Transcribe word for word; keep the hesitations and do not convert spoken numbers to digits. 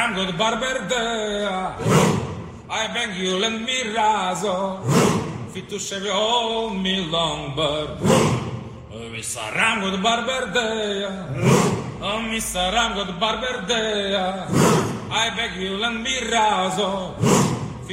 Saram good barber there. I beg you lend me razor. Fit to shave all me long bird. Mi saram good barber there. Oh, mi saram good barber there. I beg you lend me razor.